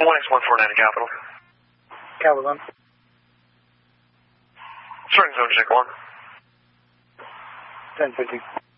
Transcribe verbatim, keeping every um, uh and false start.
one X one four nine to Capital. Capital one. Starting zone check one. ten fifty.